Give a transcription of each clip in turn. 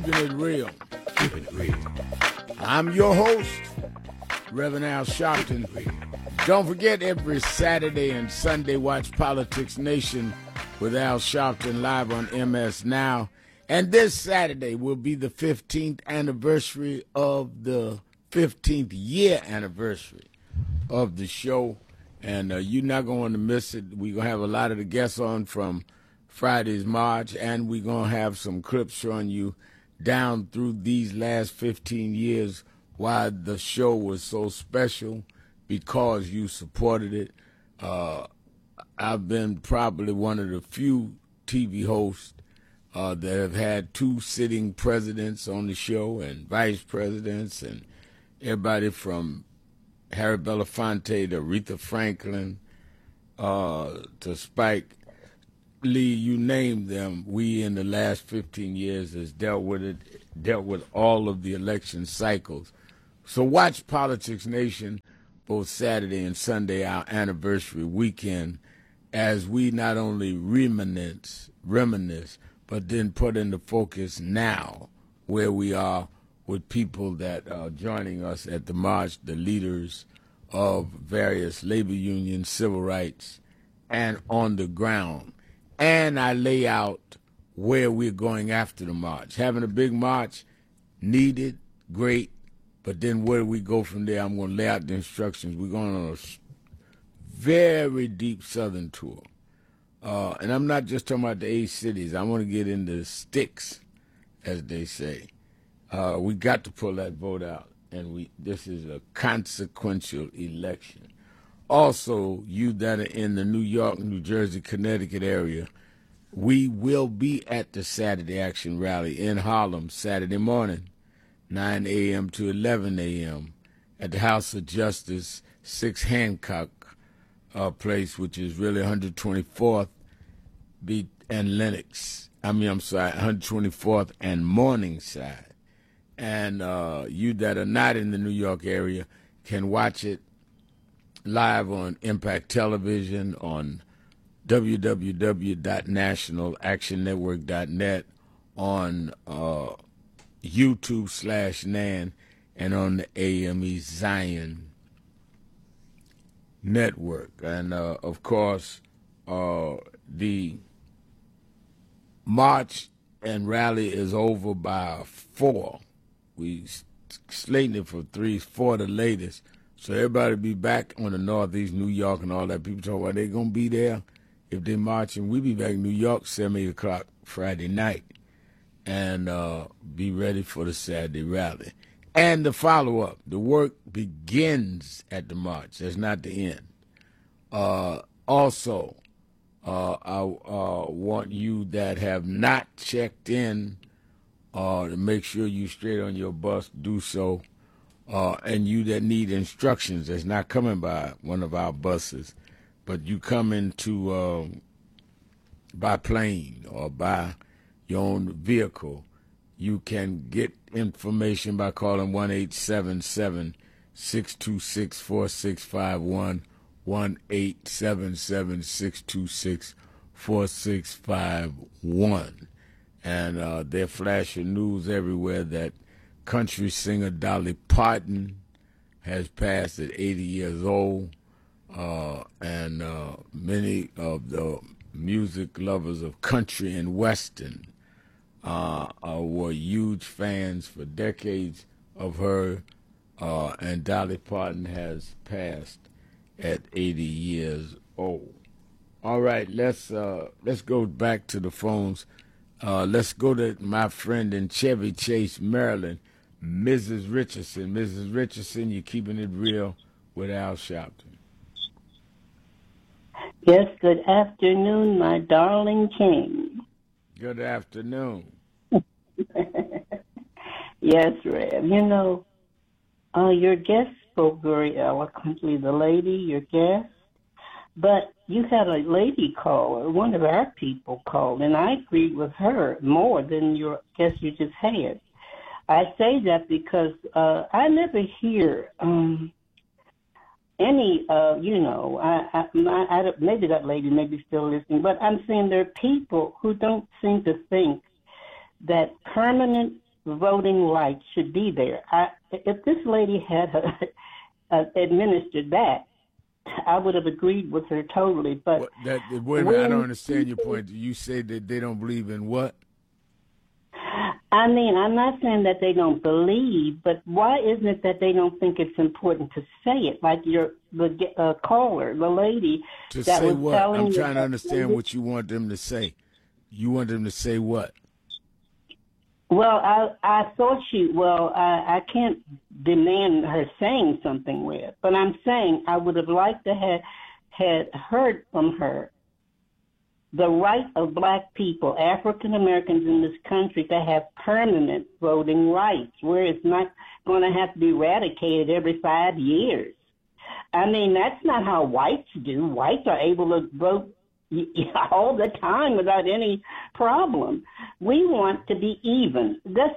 Keeping it real. Keeping it real. I'm your host, Reverend Al Sharpton. Don't forget, every Saturday and Sunday, watch Politics Nation with Al Sharpton live on MS Now. And this Saturday will be the 15th anniversary of the 15th year anniversary of the show. And you're not going to miss it. We're going to have a lot of the guests on from Friday's March, and we're going to have some clips showing you down through these last 15 years why the show was so special, because you supported it. I've been probably one of the few TV hosts that have had two sitting presidents on the show and vice presidents, and everybody from Harry Belafonte to Aretha Franklin to Spike Lee, you name them. We in the last 15 years has dealt with all of the election cycles. So watch Politics Nation both Saturday and Sunday, our anniversary weekend, as we not only reminisce, but then put into focus now where we are with people that are joining us at the march, the leaders of various labor unions, civil rights, and on the ground. And I lay out where we're going after the march. Having a big march, needed, great, but then where do we go from there? I'm going to lay out the instructions. We're going on a very deep southern tour. And I'm not just talking about the 8 cities. I want to get into the sticks, as they say. We got to pull that vote out, and this is a consequential election. Also, you that are in the New York, New Jersey, Connecticut area, we will be at the Saturday Action Rally in Harlem Saturday morning, 9 a.m. to 11 a.m. at the House of Justice, 6 Hancock Place, which is really 124th and Lenox. 124th and Morningside. And you that are not in the New York area can watch it live on Impact Television, on www.nationalactionnetwork.net, on YouTube/NAN, and on the AME Zion Network. And, of course, the march and rally is over by 4. We slated it for 3, 4 the latest. So everybody be back on the Northeast, New York, and all that. People talk about they're going to be there if they're marching. We be back in New York 7, 8 o'clock Friday night, and be ready for the Saturday rally. And the follow-up. The work begins at the march. That's not the end. Also, I want you that have not checked in to make sure you're straight on your bus, do so. And you that need instructions, that's not coming by one of our buses, but you come into by plane or by your own vehicle, you can get information by calling 1-877-626-4651, 1-877-626-4651. And they're flashing news everywhere that country singer Dolly Parton has passed at 80 years old, and many of the music lovers of country and western were huge fans for decades of her, and Dolly Parton has passed at 80 years old. All right, let's go back to the phones. Let's go to my friend in Chevy Chase, Maryland, Mrs. Richardson. Mrs. Richardson, you're keeping it real with Al Sharpton. Yes, good afternoon, my darling king. Good afternoon. Yes, Rev. You know, your guest spoke very eloquently, the lady, your guest, but you had a lady caller, one of our people called, and I agreed with her more than your guest you just had. I say that because I never hear any, maybe that lady may be still listening, but I'm saying there are people who don't seem to think that permanent voting rights should be there. If this lady had administered that, I would have agreed with her totally. But wait a minute, I don't understand your point. You say that they don't believe in what? I mean, I'm not saying that they don't believe, but why isn't it that they don't think it's important to say it? Like the caller, the lady to that say was what? telling I'm trying to that understand what you want them to say. You want them to say what? Well, I thought I can't demand her saying something with, but I'm saying I would have liked to had heard from her the right of black people, African Americans in this country, to have permanent voting rights, where it's not going to have to be eradicated every 5 years. I mean, that's not how whites do. Whites are able to vote all the time without any problem. We want to be even. That's,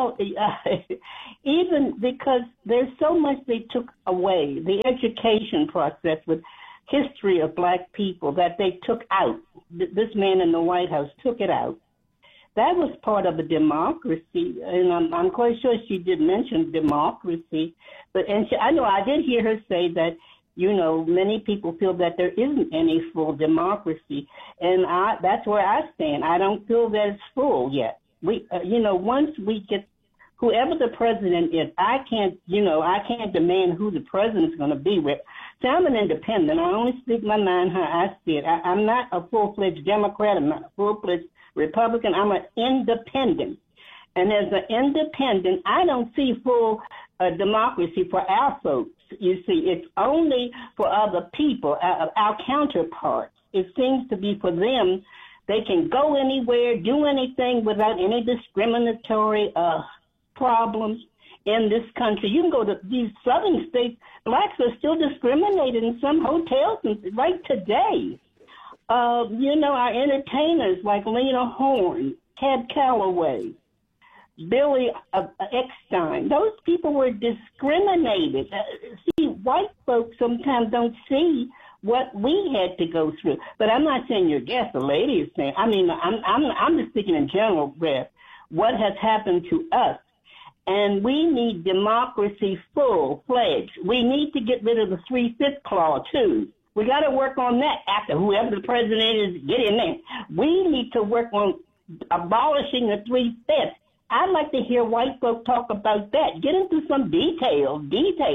even because there's so much they took away, the education process with history of black people that they took out. This man in the White House took it out. That was part of a democracy, and I'm quite sure she did mention democracy. I know I did hear her say that, many people feel that there isn't any full democracy, and that's where I stand. I don't feel that it's full yet. Once we get whoever the president is, I can't demand who the president's going to be with. So I'm an independent. I only speak my mind how I see it. I'm not a full-fledged Democrat. I'm not a full-fledged Republican. I'm an independent. And as an independent, I don't see full democracy for our folks. You see, it's only for other people, our counterparts. It seems to be for them. They can go anywhere, do anything without any discriminatory problems in this country. You can go to these southern states. Blacks are still discriminated in some hotels right today. Our entertainers like Lena Horne, Cab Calloway, Billy Eckstein, those people were discriminated. See, white folks sometimes don't see what we had to go through. But I'm not saying your guest, the lady is saying. I mean, I'm just speaking in general, Rev. What has happened to us? And we need democracy full-fledged. We need to get rid of the 3/5 clause, too. We got to work on that after whoever the president is, get in there. We need to work on abolishing the 3/5. I'd like to hear white folk talk about that. Get into some details.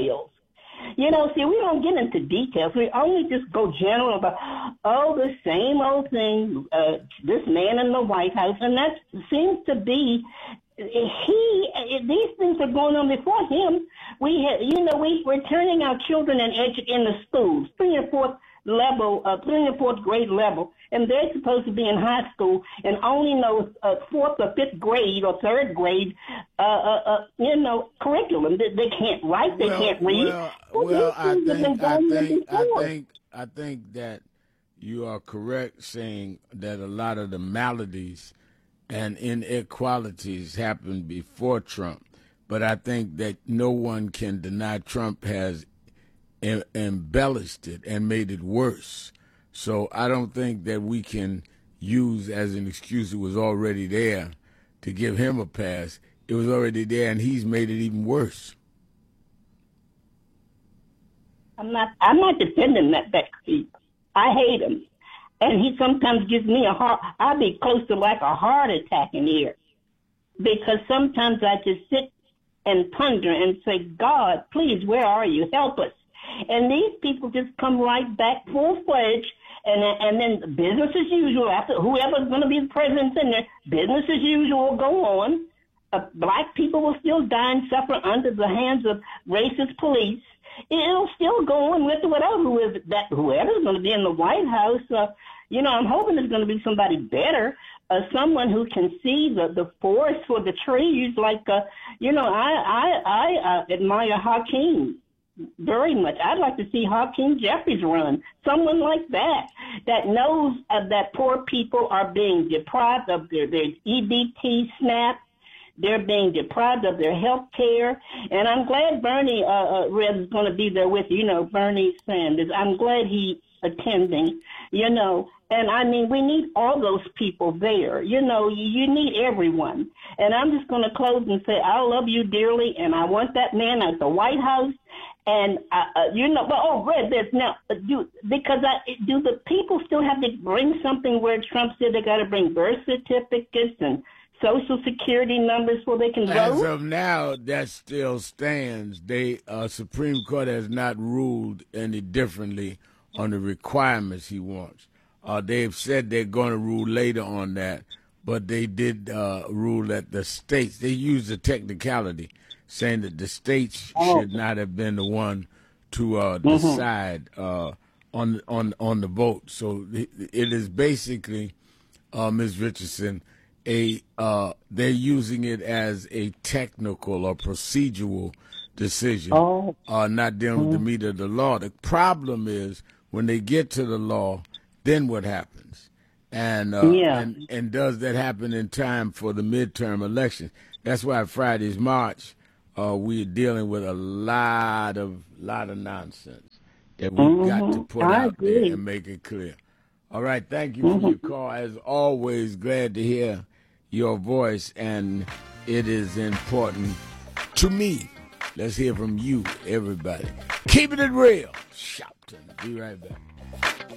See, we don't get into details. We only just go general about, the same old thing, this man in the White House. And that seems to be, these things are going on before him. We're turning our children in the schools, 3 and 4th grade level, and they're supposed to be in high school and only know 4th or 5th grade or 3rd grade, curriculum. They can't write, they can't read. I think that you are correct saying that a lot of the maladies and inequalities happened before Trump. But I think that no one can deny Trump has embellished it and made it worse. So I don't think that we can use as an excuse it was already there to give him a pass. It was already there, and he's made it even worse. I'm not defending that Steve. I hate him. And he sometimes gives me I'd be close to like a heart attack in here. Because sometimes I just sit and ponder and say, God, please, where are you? Help us. And these people just come right back full-fledged, and then business as usual. After whoever's going to be the president in there, business as usual will go on. Black people will still die and suffer under the hands of racist police. It'll still go on with whoever's going to be in the White House. I'm hoping it's going to be somebody better, someone who can see the forest for the trees. Like, I admire Hakeem very much. I'd like to see Hakeem Jeffries run. Someone like that knows that poor people are being deprived of their EBT, SNAP. They're being deprived of their health care. And I'm glad Bernie Reb is going to be there with, Bernie Sanders. I'm glad he attending, and I mean, we need all those people there. You need everyone. And I'm just going to close and say, I love you dearly, and I want that man at the White House. And, Red, there's now, do the people still have to bring something where Trump said they got to bring birth certificates and Social Security numbers so they can vote? As of now, that still stands. Supreme Court has not ruled any differently on the requirements he wants. They've said they're going to rule later on that, but they did rule that the states, they used the technicality, saying that the states should not have been the one to decide on the vote. So it is basically, Ms. Richardson, they're using it as a technical or procedural decision, not dealing with the meat of the law. The problem is when they get to the law, then what happens? And does that happen in time for the midterm elections? That's why Friday's march, we're dealing with a lot of nonsense that we've got to put out there and make it clear. All right, thank you for your call. As always, glad to hear your voice, and it is important to me. Let's hear from you, everybody. Keeping it real. Shopton. Be right back.